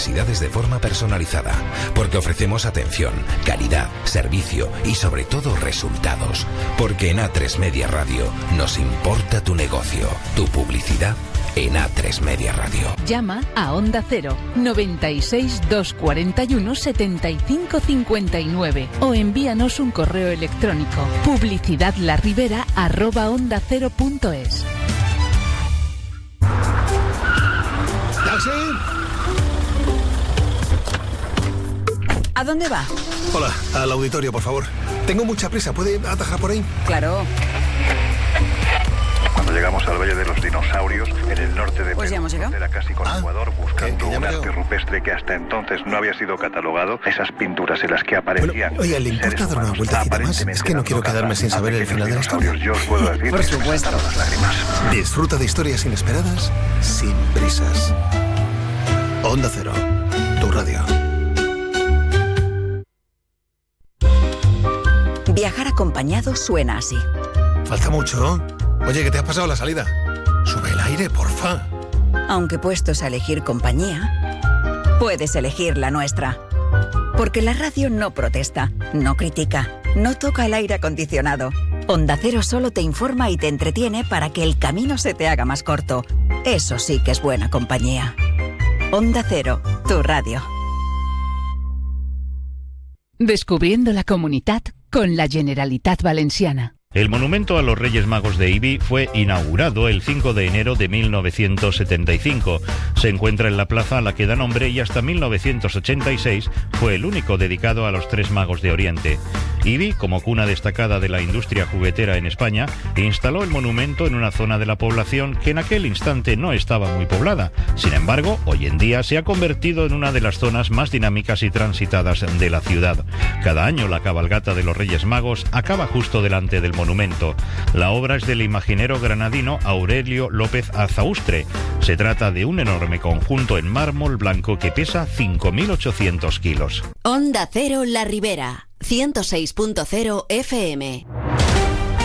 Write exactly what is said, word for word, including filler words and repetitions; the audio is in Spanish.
necesidades de forma personalizada, porque ofrecemos atención, calidad, servicio y sobre todo resultados, porque en A tres Media Radio nos importa tu negocio, tu publicidad en A tres Media Radio. Llama a Onda Cero noventa y seis, doscientos cuarenta y uno, setenta y cinco cincuenta y nueve o envíanos un correo electrónico publicidadlarribera arroba onda cero punto es. ¡Taxi! ¿A dónde va? Hola, al auditorio, por favor. Tengo mucha prisa, ¿puede atajar por ahí? Claro. Cuando llegamos al Valle de los Dinosaurios, en el norte de pues Perú, ya hemos llegado. era casi con Ah, Ecuador, buscando que- que un arte llamado. rupestre que hasta entonces no había sido catalogado. Esas pinturas en las que aparecían. Bueno, oiga, ¿le importa seres dar una humanos vueltecita más? aparentemente Es que no quiero dando quedarme caza sin a saber el pequeños final de la historia. dinosaurios. Yo os puedo decir Por que se me supuesto. saltaron las lágrimas. Disfruta de historias inesperadas sin prisas. Onda Cero, tu radio. Viajar acompañado suena así. Falta mucho. Oye, que te has pasado la salida. Sube el aire, porfa. Aunque puestos a elegir compañía, puedes elegir la nuestra. Porque la radio no protesta, no critica, no toca el aire acondicionado. Onda Cero solo te informa y te entretiene para que el camino se te haga más corto. Eso sí que es buena compañía. Onda Cero, tu radio. Descubriendo la Comunitat con la Generalitat Valenciana. El monumento a los Reyes Magos de Ibi fue inaugurado el cinco de enero de mil novecientos setenta y cinco. Se encuentra en la plaza a la que da nombre y hasta mil novecientos ochenta y seis fue el único dedicado a los tres magos de Oriente. Ibi, como cuna destacada de la industria juguetera en España, instaló el monumento en una zona de la población que en aquel instante no estaba muy poblada. Sin embargo, hoy en día se ha convertido en una de las zonas más dinámicas y transitadas de la ciudad. Cada año la cabalgata de los Reyes Magos acaba justo delante del monumento. La obra es del imaginero granadino Aurelio López Azaustre. Se trata de un enorme conjunto en mármol blanco que pesa cinco mil ochocientos kilos. Onda Cero La Ribera, ciento seis punto cero F M.